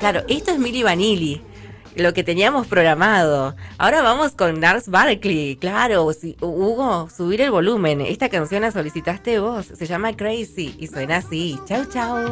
Claro, esto es Milli Vanilli, lo que teníamos programado. Ahora vamos con Nars Barkley. Claro, Hugo, subir el volumen. Esta canción la solicitaste vos. Se llama Crazy y suena así. Chau, chau.